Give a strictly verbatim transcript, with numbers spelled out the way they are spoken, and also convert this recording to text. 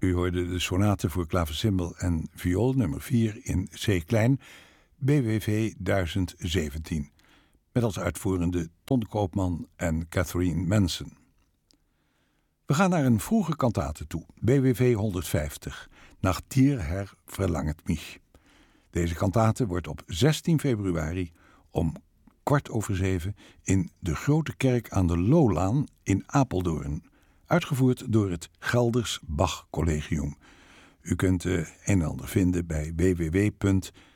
U hoorde de sonate voor klavecimbal en viool nummer vier in C klein, B W V duizend zeventien. Met als uitvoerende Ton Koopman en Catherine Manson. We gaan naar een vroege kantate toe, B W V honderdvijftig, Nach dir, Herr, verlanget mich. Deze kantate wordt op zestien februari om kwart over zeven in de Grote Kerk aan de Loolaan in Apeldoorn, uitgevoerd door het Gelders Bach Collegium. U kunt uh, een en ander vinden bij w w w punt